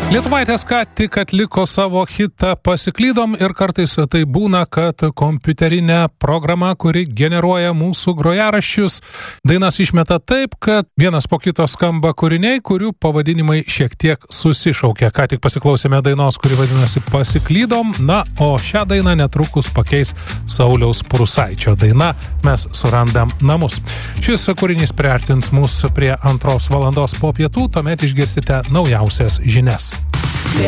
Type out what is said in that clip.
Lietuvaitės ką tik atliko savo hitą Pasiklydom ir kartais tai būna, kad kompiuterinė programa, kuri generuoja mūsų grojaraščius, dainas išmeta taip, kad vienas po kito skamba kūriniai, kurių pavadinimai šiek tiek susišaukia. Ką tik pasiklausėme dainos, kuri vadinasi Pasiklydom, na, o šią dainą netrukus pakeis Sauliaus Prūsaičio daina Mes surandam namus. Šis kūrinys priartins mus prie 2 valandos po pietų, tuomet išgirsite naujausias žinias.